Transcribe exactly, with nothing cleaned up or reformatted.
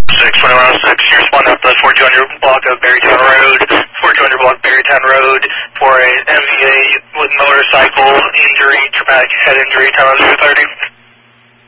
six twenty-one oh six, you respond out the four two hundred block of Berrytown Road, four two hundred block Berrytown Road for a M V A with motorcycle injury, traumatic head injury, tower zero thirty.